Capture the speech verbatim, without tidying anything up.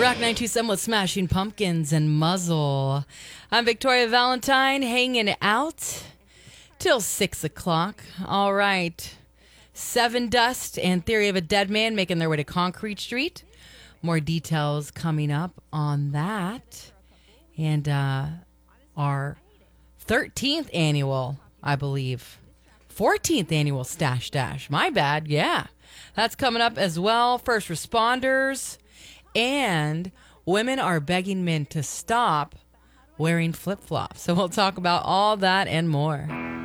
Rock nine two seven with Smashing Pumpkins and Muzzle. I'm Victoria Valentine, hanging out till six o'clock. All right. Seven Dust and Theory of a Dead Man making their way to Concrete Street. More details coming up on that. And uh, our thirteenth annual, I believe, fourteenth annual Stash Dash. My bad, yeah. That's coming up as well. First responders. And women are begging men to stop wearing flip-flops. So we'll talk about all that and more.